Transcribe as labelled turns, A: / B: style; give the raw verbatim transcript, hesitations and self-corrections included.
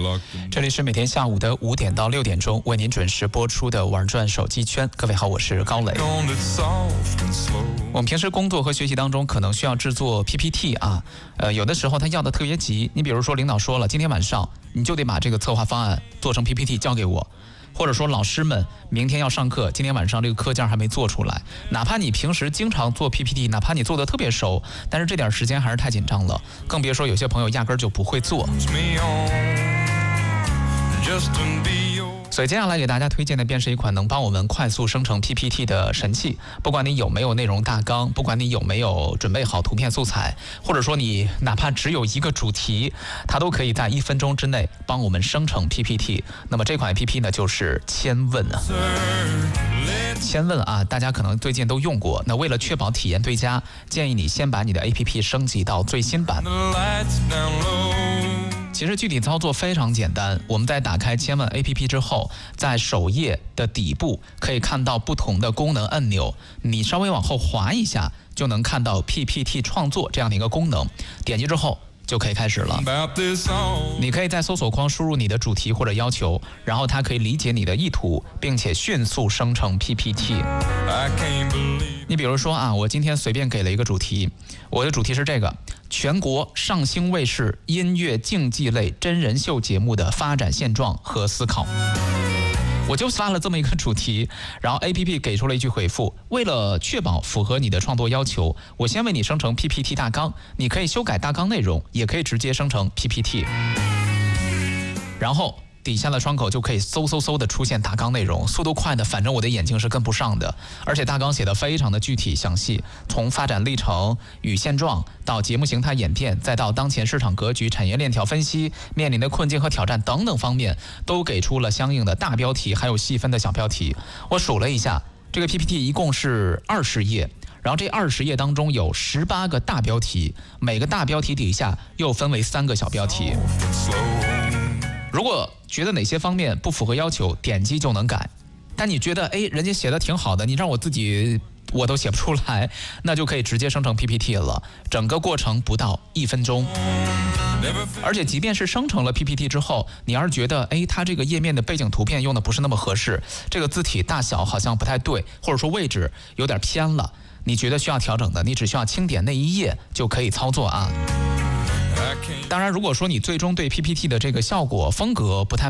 A: 这里是每天下午的五点到六点钟为您准时播出的玩转手机圈。各位好，我是高磊。我们平时工作和学习当中可能需要制作 P P T 啊，呃，有的时候他要的特别急。你比如说，领导说了，今天晚上你就得把这个策划方案做成 P P T 交给我。或者说老师们明天要上课，今天晚上这个课件还没做出来，哪怕你平时经常做 P P T， 哪怕你做的特别熟，但是这点时间还是太紧张了，更别说有些朋友压根儿就不会做。所以接下来给大家推荐的便是一款能帮我们快速生成 P P T 的神器。不管你有没有内容大纲，不管你有没有准备好图片素材，或者说你哪怕只有一个主题，它都可以在一分钟之内帮我们生成 P P T。那么这款 A P P 呢，就是千问啊。千问啊，大家可能最近都用过。那为了确保体验最佳，建议你先把你的 A P P 升级到最新版。其实具体操作非常简单，我们在打开千问 A P P 之后，在首页的底部可以看到不同的功能按钮，你稍微往后滑一下，就能看到 P P T 创作这样的一个功能，点击之后就可以开始了。你可以在搜索框输入你的主题或者要求，然后它可以理解你的意图，并且迅速生成 P P T。你比如说啊，我今天随便给了一个主题，我的主题是这个：全国上星卫视音乐竞技类真人秀节目的发展现状和思考。我就发了这么一个主题，然后 A P P 给出了一句回复，为了确保符合你的创作要求，我先为你生成 P P T 大纲，你可以修改大纲内容，也可以直接生成 P P T。 然后底下的窗口就可以嗖嗖嗖的出现大纲内容，速度快的反正我的眼睛是跟不上的，而且大纲写的非常的具体详细，从发展历程与现状到节目形态演变，再到当前市场格局、产业链条分析、面临的困境和挑战等等方面，都给出了相应的大标题，还有细分的小标题。我数了一下，这个 P P T 一共是二十页，然后这二十页当中有十八个大标题，每个大标题底下又分为三个小标题。如果觉得哪些方面不符合要求，点击就能改。但你觉得哎，人家写的挺好的，你让我自己我都写不出来，那就可以直接生成 P P T 了。整个过程不到一分钟。而且即便是生成了 P P T 之后，你要是觉得哎，它这个页面的背景图片用的不是那么合适，这个字体大小好像不太对，或者说位置有点偏了，你觉得需要调整的，你只需要轻点那一页就可以操作啊。当然，如果说你最终对 P P T 的这个效果风格不太